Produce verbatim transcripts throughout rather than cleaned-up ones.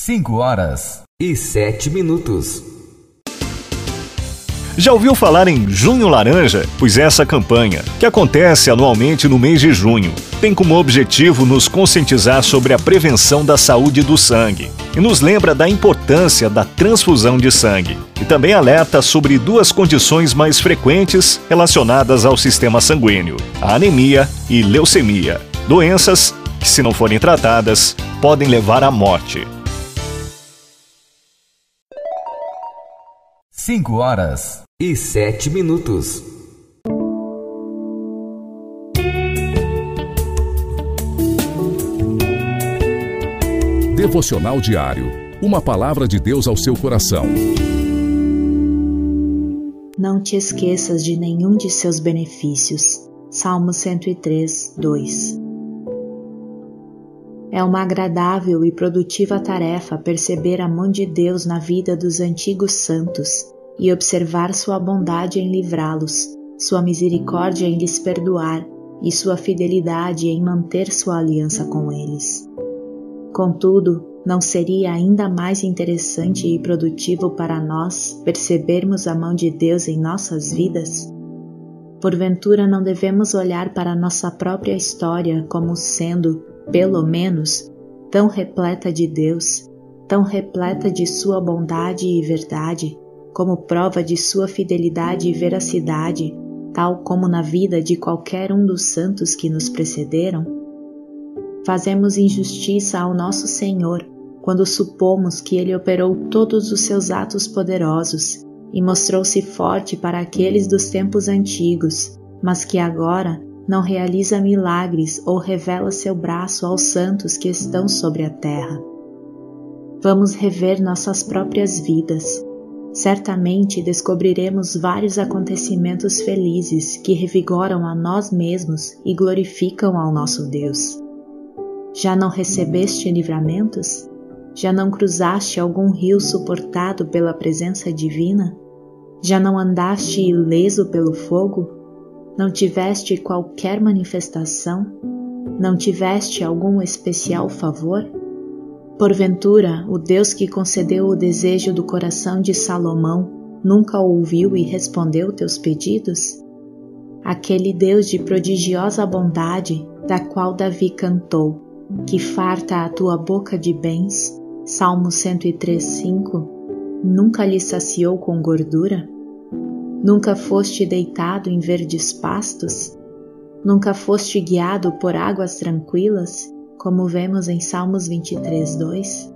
cinco horas e sete minutos. Já ouviu falar em Junho Laranja? Pois essa campanha, que acontece anualmente no mês de junho, tem como objetivo nos conscientizar sobre a prevenção da saúde do sangue e nos lembra da importância da transfusão de sangue. E também alerta sobre duas condições mais frequentes relacionadas ao sistema sanguíneo: a anemia e leucemia, doenças que, se não forem tratadas, podem levar à morte. cinco horas e sete minutos. Devocional diário. Uma palavra de Deus ao seu coração. Não te esqueças de nenhum de seus benefícios. Salmo cento e três, dois. É uma agradável e produtiva tarefa perceber a mão de Deus na vida dos antigos santos e observar sua bondade em livrá-los, sua misericórdia em lhes perdoar e sua fidelidade em manter sua aliança com eles. Contudo, não seria ainda mais interessante e produtivo para nós percebermos a mão de Deus em nossas vidas? Porventura não devemos olhar para nossa própria história como sendo, pelo menos, tão repleta de Deus, tão repleta de sua bondade e verdade, como prova de sua fidelidade e veracidade, tal como na vida de qualquer um dos santos que nos precederam? Fazemos injustiça ao nosso Senhor quando supomos que Ele operou todos os seus atos poderosos e mostrou-se forte para aqueles dos tempos antigos, mas que agora não realiza milagres ou revela seu braço aos santos que estão sobre a terra. Vamos rever nossas próprias vidas. Certamente descobriremos vários acontecimentos felizes que revigoram a nós mesmos e glorificam ao nosso Deus. Já não recebeste livramentos? Já não cruzaste algum rio suportado pela presença divina? Já não andaste ileso pelo fogo? Não tiveste qualquer manifestação? Não tiveste algum especial favor? Porventura, o Deus que concedeu o desejo do coração de Salomão nunca ouviu e respondeu teus pedidos? Aquele Deus de prodigiosa bondade, da qual Davi cantou, que farta a tua boca de bens, Salmo cento e três, cinco, nunca lhe saciou com gordura? Nunca foste deitado em verdes pastos? Nunca foste guiado por águas tranquilas, como vemos em Salmos vinte e três, dois?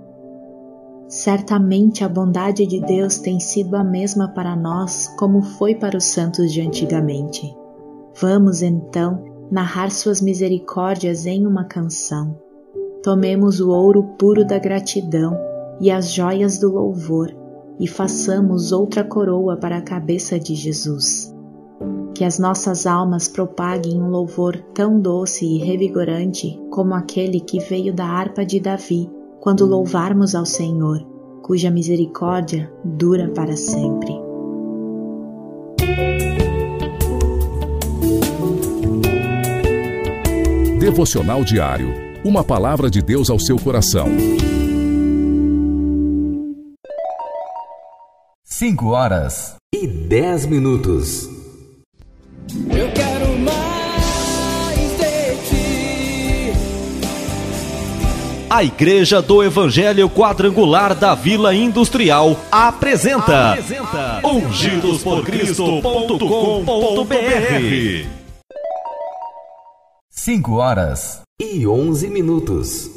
Certamente a bondade de Deus tem sido a mesma para nós como foi para os santos de antigamente. Vamos, então, narrar suas misericórdias em uma canção. Tomemos o ouro puro da gratidão e as joias do louvor, e façamos outra coroa para a cabeça de Jesus. Que as nossas almas propaguem um louvor tão doce e revigorante como aquele que veio da harpa de Davi, quando louvarmos ao Senhor, cuja misericórdia dura para sempre. Devocional diário. Uma palavra de Deus ao seu coração. cinco horas e dez minutos. Eu quero mais de ti. A Igreja do Evangelho Quadrangular da Vila Industrial apresenta, apresenta ungidos por cristo ponto com ponto b r. cinco horas e onze minutos.